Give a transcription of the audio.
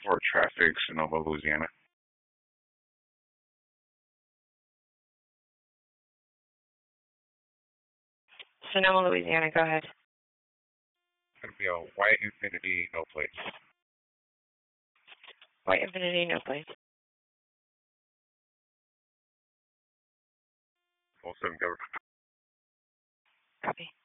for traffic, Sonoma, Louisiana. Sonoma, Louisiana, go ahead. It's going to be a white Infinity, no plates. White Infinity, no plates. 07 Government. Copy.